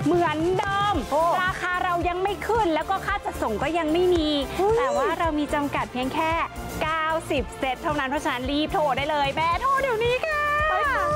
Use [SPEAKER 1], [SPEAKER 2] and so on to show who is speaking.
[SPEAKER 1] เหมือนเดิมราคาเรายังไม่ขึ้นแล้วก็ค่าจัดส่งก็ยังไม่มีแต่ว่าเรามีจำกัดเพียงแค่90 เซตเท่านั้นเพราะฉะนั้นรีบโทรได้เลยแม่โทรเดี๋ยวนี้ค่ะ